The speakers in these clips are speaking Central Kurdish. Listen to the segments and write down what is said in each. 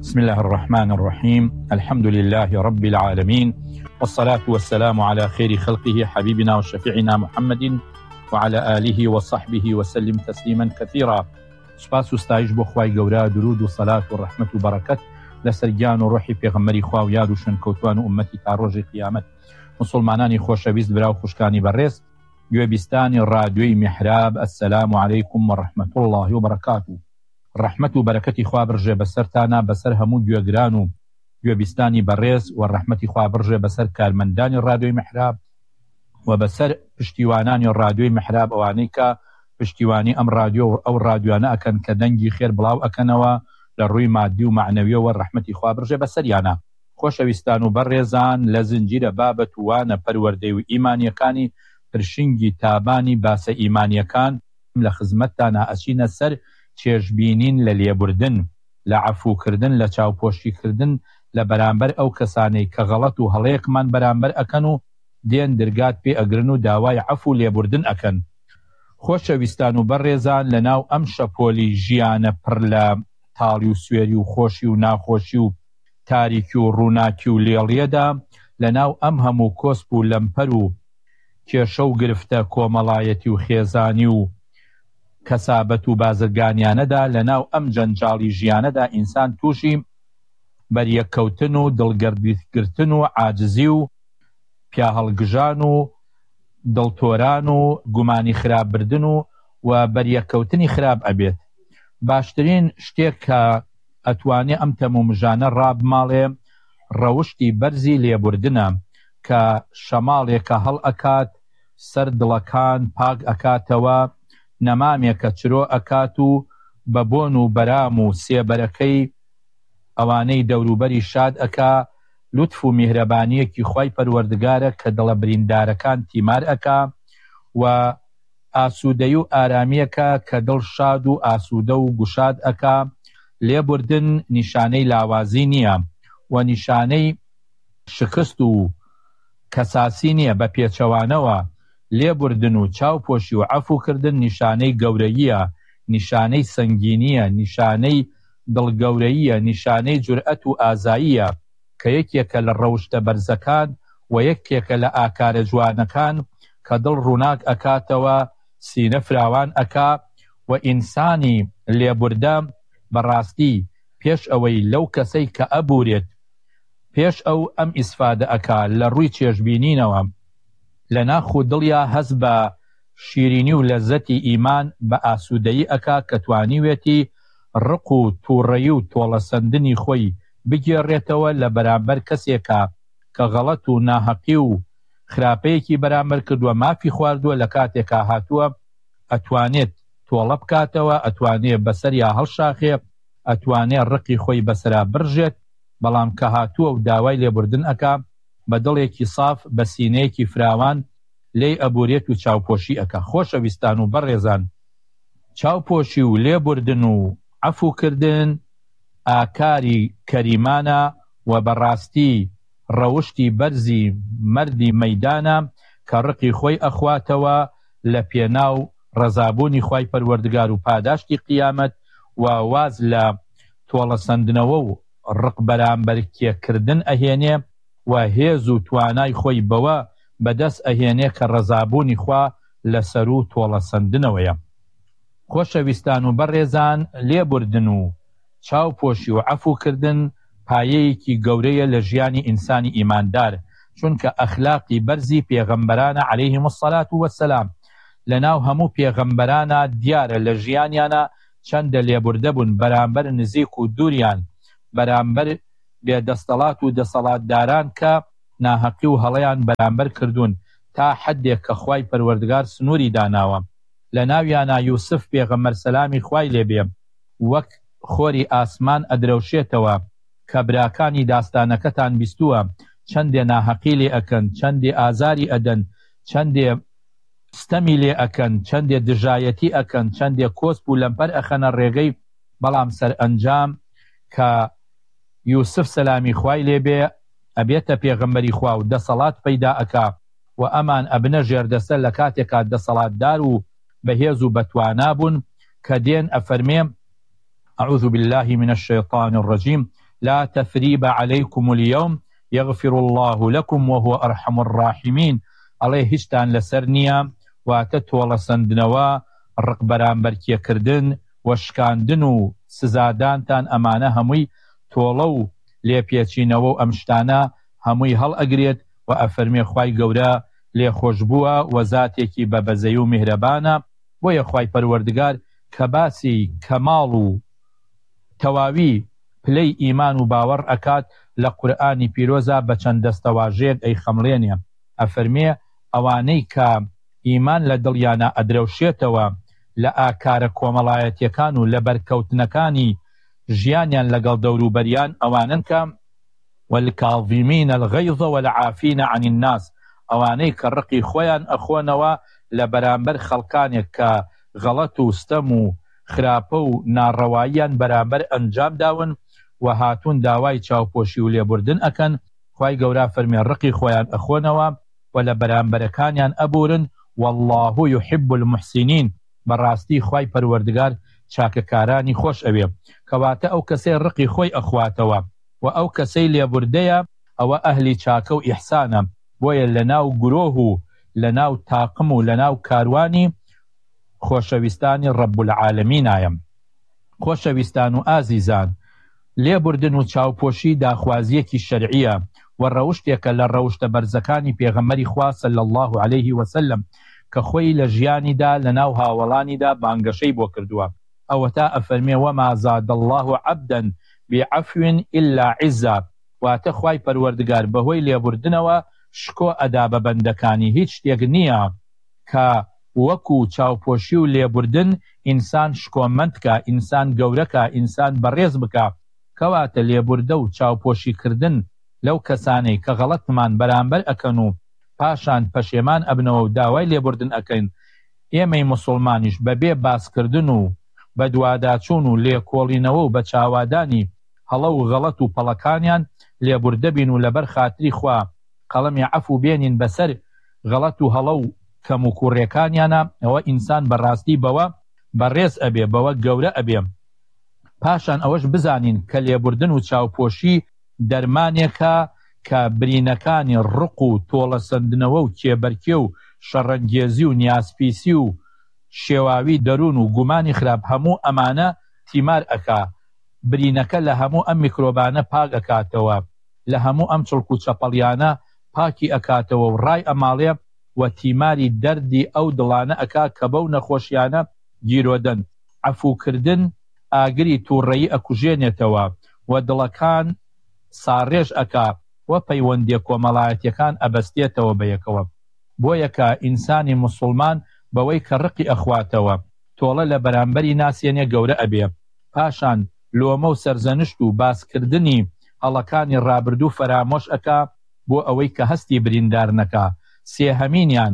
بسم الله الرحمن الرحيم. الحمد لله رب العالمين، والصلاة والسلام على خير خلقه حبيبنا وشفيعنا محمد وعلى آله وصحبه وسلم تسليما كثيرا. سپاس و ستایش بۆ خوای گەورە، درود و سەلات و ڕەحمەت و بەرەکەت لەسەر گیان و ڕۆحی پێغەمبەری خوا و یاد و شوێنکەوتوان و ئوممەتی تا ڕۆژی قیامەت. مسلمانانی خۆشەویست، برا و خوشکانی بەڕێز، گوێبیستانی ڕادیۆی میحراب، ئەسسەلام عەلەیکم وەڕەحمەت الله وبەرەکاتوه. ڕەحمەت و بەرەکەتی خوا بڕژێ بەسەرتانە، بەسەر هەموو گوێگران و گوێبیستانی بەڕێز، و ڕەحمەتی خوا بڕژێ بەسەر کارمەندانی ڕادیۆی میحراب و بەسەر پشتیوانانی ڕادیۆی میحراب، ئەوانەی کە پشتیوانی ئەم ڕادیۆ و ئەو ڕادیوانە ئەکەن کە دەنگی خێر بڵاو ئەکەنەوە لە ڕووی مادی و معنەویەوە. ڕەحمەتی خوا بڕژێ بەسەریانە. خۆشەویستان و بەڕێزان، لە زنجیرە بابەت وانە پەروەردەی و ئیمانیەکانی پرشنگی تابانی باسە ئیمانیەکان لە خزمەتتانە ئەچینە سەر چێژبینین لە لێبوردن، لە عەفوکردن، لە چاوپۆشیکردن لە بەرامبەر ئەو کەسانەی کە غەڵەت و هەڵەیەکمان بەرامبەر ئەکەن و دێن دەرگات پێ ئەگرن و داوای عەفو و لێبوردن ئەکەن. خۆشەویستان و بەڕێزان، لە ناو ئەم شەپۆلی ژیانە پڕ لە تاڵی و سوێری و خۆشی و ناخۆشی و تاریکی و ڕووناکی و لێڵیەدا، لە ناو ئەم هەموو کۆسپ و لەمپەر و کێشە و گرفتە کۆمەڵایەتی و خێزانی و کەسابەت و بازرگانیانەدا، لە ناو ئەم جەنجاڵی ژیانەدا ئینسان تووشی بەریەککەوتن و دڵگەردیگرتن و عاجزی و پیاهەڵگژان و دڵتۆران و گومانی خراپبردن و بەریەککەوتنی خراپ ئەبێت. باشترین شتێک کە ئەتوانێ ئەم تەمومژانە ڕابماڵێ ڕەوشتی بەرزی لێبوردنە، کە شەماڵێکە هەڵ ئەکات، سەر دڵەکان پاک ئەکاتەوە، نەمامێکە چرۆ ئەکات و بە بۆن و بەرام و سێبەرەکەی ئەوانەی دەوروبەری شاد ئەکا، لوتف و میهرەبانیەکی خوای پەروەردگارە کە دڵە بریندارەکان تیمار ئەکا، و ئاسوودەی و ئارامیەکە کە دڵ شاد و ئاسوودە و گوشاد ئەکا. لێبوردن نیشانەی لاوازی نییە و نیشانەی شکست و کەساسی نییە. بە پێچەوانەوە لێبوردن و چاوپۆشی و عەفوکردن نیشانەی گەورەییە، نیشانەی سەنگینیە، نیشانەی دڵگەورەییە، نیشانەی جورئەت و ئازاییە، کە یەکێکە لە ڕەوشتە بەرزەکان و یەکێکە لە ئاکارە جوانەکان کە دڵ ڕووناک ئەکاتەوە، سینە فراوان ئەکا. و ئینسانی لێبوردە بەڕاستی پێش ئەوەی لەو کەسەی کە ئەبورێت، پێش ئەو ئەم ئیسفادە ئەکا لە ڕووی چێژبینینەوە، لە ناخ و دڵیا هەست بە شیرینی و لەزەتی ئیمان بە ئاسوودەیی ئەکا، کە توانیوێتی ڕق و تووڕەیی و تۆڵەسەندنی خۆی بگێڕێتەوە لە بەرامبەر کەسێکە کە غەڵەت و ناحەقی و خراپەیەکی بەرامبەر کردووە، مافی خواردووە، لە کاتێکا هاتووە ئەتوانێت تۆڵە بکاتەوە، ئەتوانێت بەسەریا هەڵشاخێ، ئەتوانێت ڕقی خۆی بەسەرا برژێت. بەڵام کە هاتووە و داوای لێبوردن ئەکا، بە دڵێکی ساف، بە سینەیەکی فراوان لێی ئەبورێت و چاوپۆشی ئەکا. خۆشەویستان و بەڕێزان، چاوپۆشی و لێبوردن و عەفوکردن ئاکاری کەریمانە و بەڕاستی ڕەوشتی بەرزی مەردی مەیدانە کە ڕقی خۆی ئەخواتەوە لە پێناو ڕەزابوونی خوای پەروەردگار و پاداشتی قیامەت، و واز لە تۆڵەسەندنەوە و ڕق بەرامبەر کێکردن ئەهێنێ، و هێز و توانای خۆی بەوە بەدەست ئەهێنێ کە ڕەزابوونی خوا لەسەر و تۆڵەسەندنەوەیە. خۆشەویستان و بەڕێزان، لێبوردن و چاوپۆشی و عەفوکردن پایەیەکی گەورەیە لە ژیانی ئینسانی ئیماندار، چونکە ئەخلاقی بەرزی پێغەمبەرانە عەلەیهیم السەلات وەسسەلام. لە ناو هەموو پێغەمبەرانە دیارە لە ژیانیانە چەندە لێبوردە بوون بەرامبەر نزیک و دووریان، بەرامبەر بێدەستەڵات و دەسەڵاتداران کە ناحەقی و هەڵەیان بەرامبەر کردوون، تا حەدێک کە خوای پەروەردگار سنووری داناوە. لە ناویانە یوسف پێغەمبەر سەلامی خوای لێبێ وەک خۆری ئاسمان ئەدرەوشێتەوە، کە براکانی داستانەکەتان بیستووە، چەندێ ناحەقی لێ ئەکەن، چەندێ ئازاری ئەدەن، چەندێ ستەمی لێ ئەکەن، چەندێ دژایەتی ئەکەن، چەندێ کۆسپ و لەمپەر ئەخەنە ڕێگەی. بەڵام سەر ئەنجام کە یوسف سەلامی خوای لێبێ ئەبێتە پێغەمبەری خوا و دەسەڵات پەیدا ئەکا، و ئەمان ئەبنە ژێردەسەر لە کاتێکا دەسەڵاتدار و بەهێز و بەتوانا بوون، کە دێن ئەفەرمێ أعوذ بالله من الشيطان الرجيم لا تثريب عليكم اليوم يغفر الله لكم وهو أرحم الراحمين. عليه هشتان لسرنيا واتتوال سندنوا الرقبران بركي كردن وشكاندن سزادانتان أمانة هموي تولو لێپێچینەوە ئەمشتانە هەمووی هەڵ ئەگرێت و ئەفەرمێ خوای گەورە لێ خۆش بووە و زاتێکی بەبەزەی و میهرەبانە. بۆیە خوای پەروەردگار کە باسی کەماڵ و تەواوی پلەی ئیمان و باوەڕ ئەکات لە قورئانی پیرۆزە بە چەند دەستەواژەیەک ئەی خەمڵێنێ. ئەفەرمێ ئەوانەی کە ئیمان لە دڵیانە ئەدرەوشێتەوە لە ئاکارە کۆمەڵایەتیەکان و لە بەرکەوتنەکانی ژیانیان لەگەڵ دەوروبەریان ئەوانن کە والکاظیمین الغیظ والعافین عن الناس، ئەوانەی کە ڕقی خۆیان ئەخۆنەوە لە بەرامبەر خەڵکانێک کە غەڵەت و ستەم و خراپە و ناڕەواییان بەرامبەر ئەنجام داون و هاتوون داوای چاوپۆشی و لێبوردن ئەکەن. خوای گەورە فەرمێ ڕقی خۆیان ئەخۆنەوە و لە بەرامبەرەکانیان ئەبورن. والله يحب المحسنين، بەڕاستی خوای پەروەردگار چاکەکارانی خۆش ئەوێ. کەواتە ئەو کەسەی ڕقی خۆی ئەخواتەوە و ئەو کەسەی لێبوردەیە ئەوە ئەهلی چاکە و ئیحسانە. بۆیە لە ناو گرۆه و لە ناو تاقم و لە ناو کاروانی خۆشەویستانی ڕەب العالەمینایە. خۆشەویستان و ئازیزان، لێبوردن و چاوپۆشی داخوازیەکی شەرعیە و ڕەوشتێکە لە ڕەوشتە بەرزەکانی پێغەمبەری خوا صلی الله عليه وسلم کە خۆی لە ژیانیدا لە ناو هاوڵانیدا بانگەشەی بۆ کردووە. ئەوە تا ئەفەرمێ وما زاد الله عبدا بعفو إلا عزا، واتە خوای پەروەردگار بەهۆی لێبوردنەوە شکۆ ئەدا بە بەندەکانی. هیچ شتێک نییە کە وەکو چاوپۆشی و لێبوردن ئینسان شکۆمەندکە، ئینسان گەورەکە، ئینسان بەڕێز بکە. کەواتە لێبوردە و چاوپۆشیکردن لەو کەسانەی کە غەڵەتمان بەرامبەر ئەکەن و پاشان پەشێمان ئەبنەوە و داوای لێبوردن ئەکەین، ئێمەی موسڵمانیش بەبێ باسکردن و بە دوواداچوون و لێکۆڵینەوە و بە چاوادانی هەڵە و غەڵەت و پەڵەکانیان لێبوردە بین و لەبەر خاتری خوا قەڵەمی عەفو بێنین بەسەر غەڵەت و هەڵە و کەم و کوڕێکانیانە. ئەوە ئینسان بەڕاستی بەوە بەڕێز ئەبێ، بەوە گەورە ئەبێ. پاشان ئەوەش بزانین کە لێبوردن و چاوپۆشی دەرمانێکە کە برینەکانی ڕق و تۆڵە سندنەوە و کێبەرکێ و شەڕەنگێزی و نیازپیسی و شێواوی دەروون و گومانی خراپ هەموو ئەمانە تیمار ئەکا. برینەکە لە هەموو ئەم میکرۆبانە پاک ئەکاتەوە، لە هەموو ئەم چڵک و چەپەڵیانە پاکی ئەکاتەوە و ڕای ئەماڵێ و تیماری دەردی ئەو دڵانە ئەکا کە بەو نەخۆشیانە گیرۆدەن. عەفوکردن ئاگری تووڕەیی ئەکوژێنێتەوە و دڵەکان ساڕێژ ئەکا و پەیوەندیە کۆمەڵایەتیەکان ئەبەستێتەوە بەیەکەوە. بۆیە کە ئینسانی موسڵمان بەوەی کە ڕقی ئەخواتەوە تۆڵە لە بەرامبەری ناسیێنێ گەورە ئەبێ. پاشان لۆمە و سەرزەنشت و باسکردنی هەڵەکانی ڕابردوو فەرامۆش ئەکا بۆ ئەوەی کە هەستی بریندار نەکا. سێهەمینیان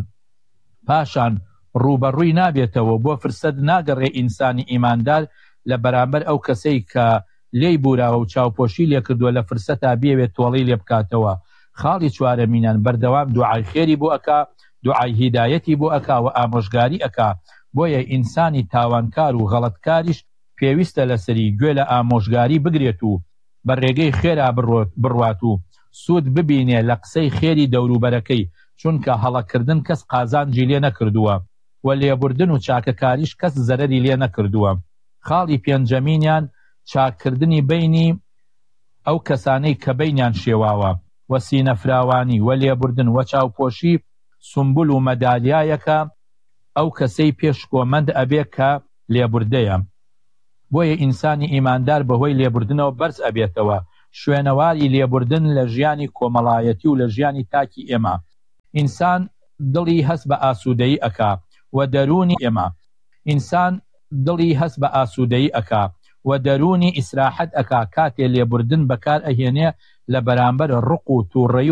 پاشان ڕوبەڕووی نابێتەوە بۆ فرسەت ناگەڕێ ئینسانی ئیماندار لە بەرامبەر ئەو کەسەی کە لێی بوراوە و چاوپۆشی لێ کردووە لە فرسەتا بێوێت تۆڵەی لێ بکاتەوە. خاڵی چوارەمینان بەردەوام دوعای خێری بۆ ئەکا، دوعای هیدایەتی بۆ ئەکا و ئامۆژگاری ئەکا. بۆیە ئینسانی تاوانکار و غەڵەتکاریش پێویستە لەسەری گوێ لە ئامۆژگاری بگرێت و بە ڕێگەی خێرا بڕوات و سوود ببینێ لە قسەی خێری دەوروبەرەکەی، چونکە هەڵەکردن کەس قازانجی لێ نەکردووە و لێبوردن و چاکەکاریش کەس زەرەری لێ نەکردووە. خاڵی پێنجەمینیان چاکردنی بینی ئەو کەسانەی کە بینیان شێواوە و سینەفراوانی و لێبوردن و چاوپۆشی سمبول و مەدالیایەکە ئەو کەسەی پێشکۆمەند ئەبێ کە لێبوردەیە. بۆیە ئینسانی ئیماندار بەهۆی لێبوردنەوە بەرز ئەبێتەوە شوێنەواری لێبوردن لە ژیانی کۆمەڵایەتی و لە ژیانی تاکی ئێمە. ئینسان دڵی هەست بە ئاسوودەیی ئەکا و دەرونی ئێمە، ئینسان دڵی هەست بە ئاسوودەیی ئەکا و دەرونی ئیسراحەت ئەکا کاتێ لێبوردن بەکار ئەهێنێ لە بەرامبەر ڕق و تووڕەیی